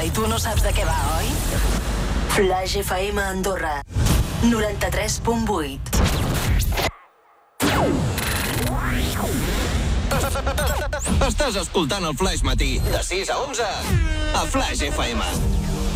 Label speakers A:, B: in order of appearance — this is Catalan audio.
A: i tu no saps de què va, oi? Flash FM Andorra, 93.8.
B: Estàs escoltant el Flash Matí, de 6 a 11, a Flash FM.